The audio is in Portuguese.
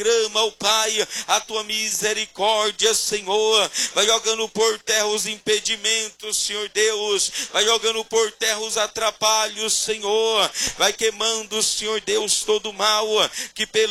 derrama, ó Pai, a tua misericórdia, Senhor. Vai jogando por terra os impedimentos, Senhor Deus. Vai jogando por terra os atrapalhos, Senhor. Vai queimando, Senhor Deus, todo o mal que